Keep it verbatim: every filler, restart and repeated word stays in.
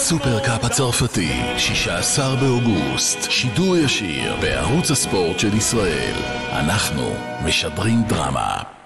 הסופרקאפ הצרפתי, שישה עשר באוגוסט, שידור ישיר בערוץ הספורט של ישראל. אנחנו משדרים דרמה.